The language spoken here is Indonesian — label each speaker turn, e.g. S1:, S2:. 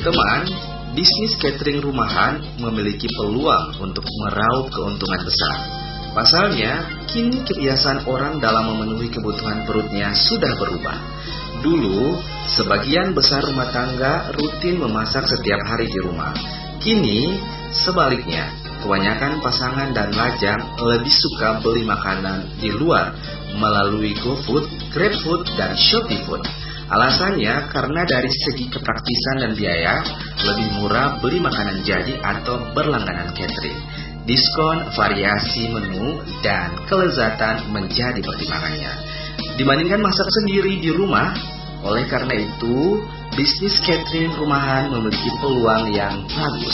S1: Teman, bisnis catering rumahan memiliki peluang untuk meraup keuntungan besar. Pasalnya, kini kebiasaan orang dalam memenuhi kebutuhan perutnya sudah berubah. Dulu, sebagian besar rumah tangga rutin memasak setiap hari di rumah. Kini, sebaliknya, kebanyakan pasangan dan lajang lebih suka beli makanan di luar melalui GoFood, GrabFood, dan ShopeeFood. Alasannya karena dari segi kepraktisan dan biaya, lebih murah beli makanan jadi atau berlangganan catering. Diskon, variasi menu, dan kelezatan menjadi pertimbangannya dibandingkan masak sendiri di rumah. Oleh karena itu, bisnis catering rumahan memiliki peluang yang bagus.